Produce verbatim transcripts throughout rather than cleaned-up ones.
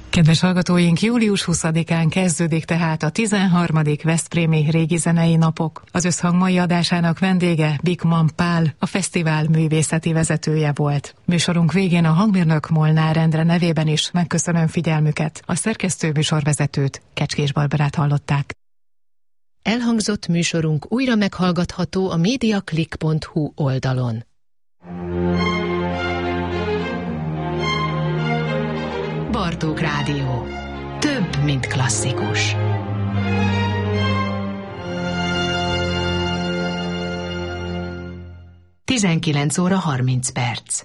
Kedves hallgatóink, július huszadikán kezdődik tehát a tizenharmadik veszprémi régi zenei napok. Az Összhang mai adásának vendége Bikman Pál, a fesztivál művészeti vezetője volt. Műsorunk végén a hangmérnök Molnár Endre nevében is megköszönöm figyelmüket. A szerkesztő műsorvezetőt, Kecskés Barbarát hallották. Elhangzott műsorunk újra meghallgatható a mediaclick pont hu oldalon. Bartók Rádió. Több, mint klasszikus. tizenkilenc óra harminc perc.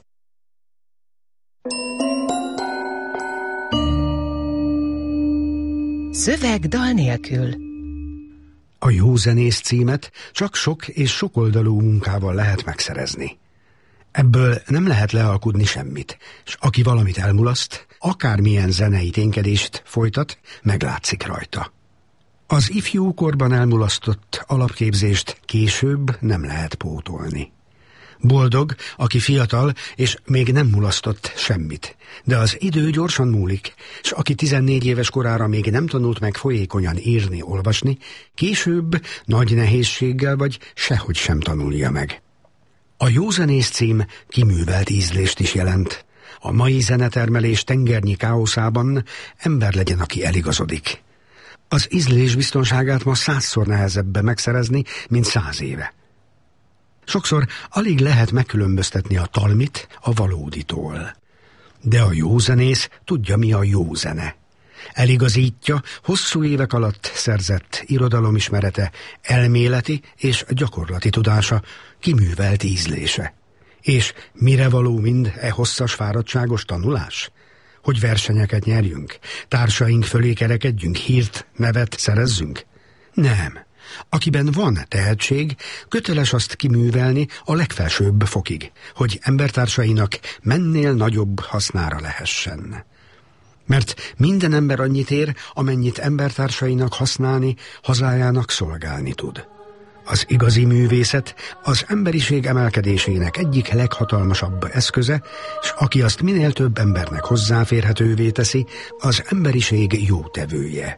Szöveg dal nélkül. A jó zenész címet csak sok és sokoldalú munkával lehet megszerezni. Ebből nem lehet lealkudni semmit, és aki valamit elmulaszt, akármilyen zenei ténykedést folytat, meglátszik rajta. Az ifjúkorban elmulasztott alapképzést később nem lehet pótolni. Boldog, aki fiatal, és még nem mulasztott semmit, de az idő gyorsan múlik, és aki tizennégy éves korára még nem tanult meg folyékonyan írni, olvasni, később nagy nehézséggel vagy sehogy sem tanulja meg. A józenész cím kiművelt ízlést is jelent. A mai zenetermelés tengernyi káoszában ember legyen, aki eligazodik. Az ízlés biztonságát ma százszor nehezebb megszerezni, mint száz éve. Sokszor alig lehet megkülönböztetni a talmit a valóditól. De a jó zenész tudja, mi a jó zene. Eligazítja hosszú évek alatt szerzett irodalomismerete, elméleti és gyakorlati tudása, kiművelt ízlése. És mire való mind e hosszas, fáradtságos tanulás? Hogy versenyeket nyerjünk, társaink fölé kerekedjünk, hírt, nevet szerezzünk? Nem. Akiben van tehetség, köteles azt kiművelni a legfelsőbb fokig, hogy embertársainak mennél nagyobb hasznára lehessen. Mert minden ember annyit ér, amennyit embertársainak használni, hazájának szolgálni tud. Az igazi művészet az emberiség emelkedésének egyik leghatalmasabb eszköze, és aki azt minél több embernek hozzáférhetővé teszi, az emberiség jótevője.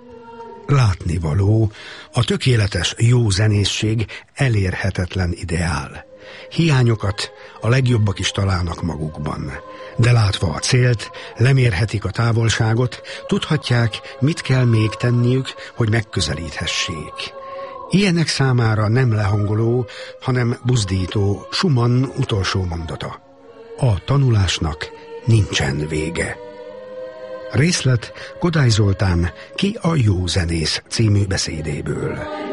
Látnivaló, a tökéletes jó zenészség elérhetetlen ideál. Hiányokat a legjobbak is találnak magukban. De látva a célt, lemérhetik a távolságot, tudhatják, mit kell még tenniük, hogy megközelíthessék. Ilyenek számára nem lehangoló, hanem buzdító Schumann utolsó mondata. A tanulásnak nincsen vége. Részlet Kodály Zoltán Ki a jó zenész című beszédéből.